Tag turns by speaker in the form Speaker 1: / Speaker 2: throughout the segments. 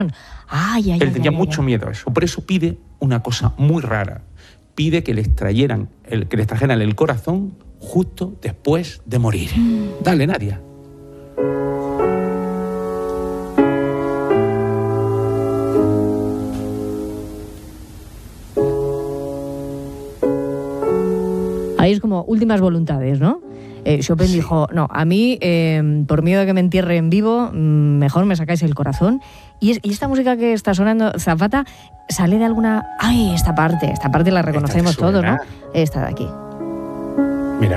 Speaker 1: Él tenía mucho miedo a eso. Por eso pide una cosa muy rara. Pide que le extrajeran el corazón justo después de morir. Dale, Nadia.
Speaker 2: Ahí es como últimas voluntades, ¿no? Chopin dijo, no, a mí, por miedo a que me entierren vivo, mejor me sacáis el corazón. Y esta música que está sonando, Zapata, sale de alguna... ¡Ay, esta parte la reconocemos todos, ¿no? Esta de aquí.
Speaker 1: Mira.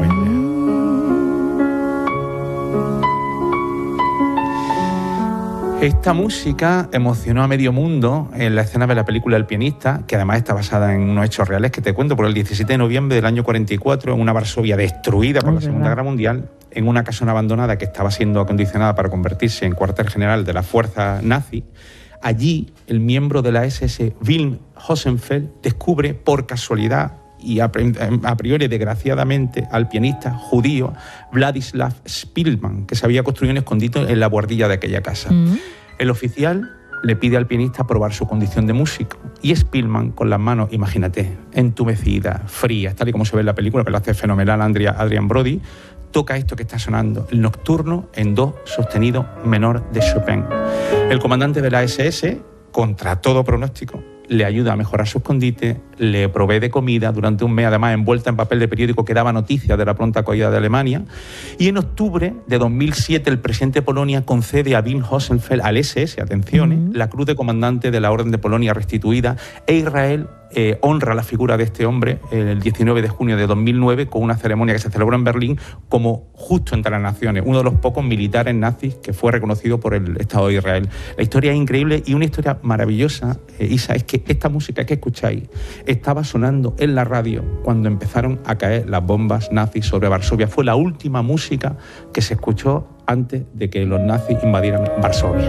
Speaker 1: Esta música emocionó a medio mundo en la escena de la película El pianista, que además está basada en unos hechos reales que te cuento, por el 17 de noviembre del año 44, en una Varsovia destruida por la Segunda Guerra Mundial, en una casona abandonada que estaba siendo acondicionada para convertirse en cuartel general de la fuerza nazi. Allí, el miembro de la SS, Wilhelm Hosenfeld, descubre por casualidad y a priori desgraciadamente al pianista judío Vladislav Spielmann, que se había construido un escondite en la buhardilla de aquella casa. El oficial le pide al pianista probar su condición de músico y Spielmann, con las manos, imagínate, entumecidas, frías, tal y como se ve en la película, que lo hace fenomenal Adrian Brody, toca esto que está sonando, el nocturno en do sostenido menor de Chopin. El comandante de la SS, contra todo pronóstico, le ayuda a mejorar su escondite, le provee de comida durante un mes, además envuelta en papel de periódico que daba noticias de la pronta acogida de Alemania. Y en octubre de 2007 el presidente de Polonia concede a Wilhelm Hosenfeld, al SS, atención, la cruz de comandante de la Orden de Polonia restituida, e Israel honra la figura de este hombre el 19 de junio de 2009 con una ceremonia que se celebró en Berlín como justo entre las naciones, uno de los pocos militares nazis que fue reconocido por el Estado de Israel. La historia es increíble y una historia maravillosa, Isa, es que esta música que escucháis estaba sonando en la radio cuando empezaron a caer las bombas nazis sobre Varsovia. Fue la última música que se escuchó antes de que los nazis invadieran Varsovia.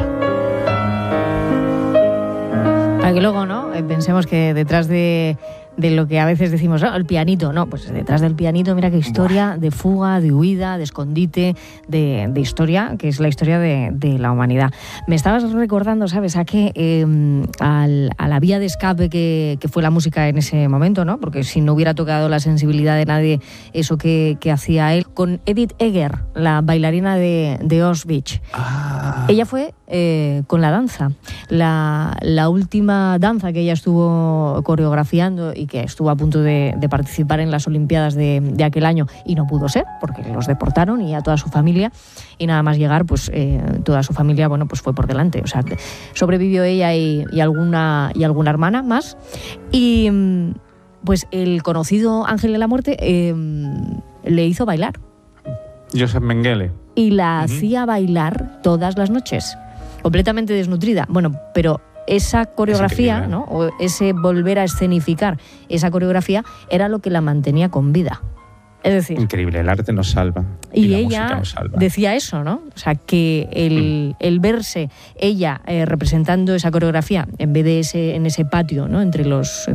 Speaker 2: Para que luego, ¿no?, pensemos que detrás de lo que a veces decimos, oh, el pianito, no, pues detrás del pianito, mira qué historia de fuga, de huida, de escondite, de historia, que es la historia de la humanidad. Me estabas recordando, ¿sabes?, a la vía de escape que fue la música en ese momento, ¿no? Porque si no hubiera tocado la sensibilidad de nadie eso que hacía él, con Edith Eger, la bailarina de Auschwitz. Ella fue con la danza. La última danza que ella estuvo coreografiando y que estuvo a punto de participar en las Olimpiadas de aquel año y no pudo ser porque los deportaron y a toda su familia, y nada más llegar pues toda su familia, bueno, pues fue por delante. O sea, sobrevivió ella y alguna hermana más, y pues el conocido Ángel de la Muerte le hizo bailar.
Speaker 1: Joseph Mengele.
Speaker 2: Y la hacía bailar todas las noches, completamente desnutrida. Bueno, pero esa coreografía, ¿no?, o ese volver a escenificar esa coreografía era lo que la mantenía con vida. Es decir,
Speaker 1: increíble, el arte nos salva.
Speaker 2: Y ella decía eso, ¿no? O sea, que el verse ella representando esa coreografía en vez de en ese patio, ¿no?, entre los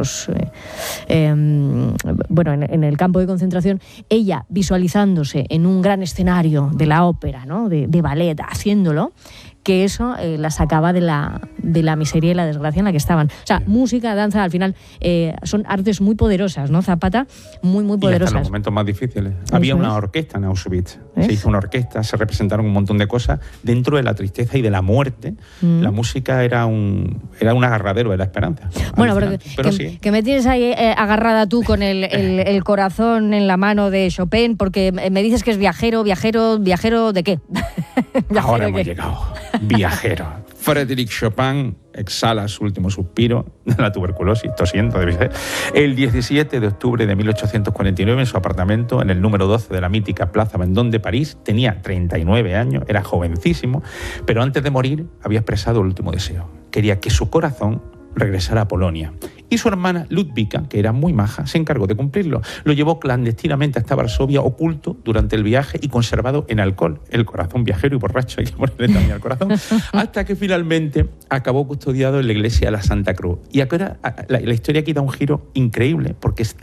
Speaker 2: bueno, en el campo de concentración, ella visualizándose en un gran escenario de la ópera, ¿no?, de ballet, haciéndolo, que eso la sacaba de la miseria y la desgracia en la que estaban. O sea, música, danza, al final son artes muy poderosas, ¿no, Zapata? Muy, muy poderosas.
Speaker 1: Y hasta los momentos más difíciles. Había una orquesta en Auschwitz. Se hizo una orquesta, se representaron un montón de cosas. Dentro de la tristeza y de la muerte, la música era un agarradero de la esperanza.
Speaker 2: Bueno, pero que me tienes ahí agarrada tú con el corazón en la mano de Chopin, porque me dices que es viajero, ¿de qué?
Speaker 1: Ahora hemos llegado. Viajero. Frédéric Chopin exhala su último suspiro de la tuberculosis, tosiendo, debe ser, el 17 de octubre de 1849 en su apartamento en el número 12 de la mítica Plaza Vendôme de París. Tenía 39 años, era jovencísimo, pero antes de morir había expresado el último deseo. Quería que su corazón regresara a Polonia. Y su hermana Ludwika, que era muy maja, se encargó de cumplirlo. Lo llevó clandestinamente hasta Varsovia, oculto durante el viaje y conservado en alcohol. El corazón viajero y borracho, hay que ponerle también al corazón. Hasta que finalmente acabó custodiado en la iglesia de la Santa Cruz. Y ahora la historia aquí da un giro increíble, porque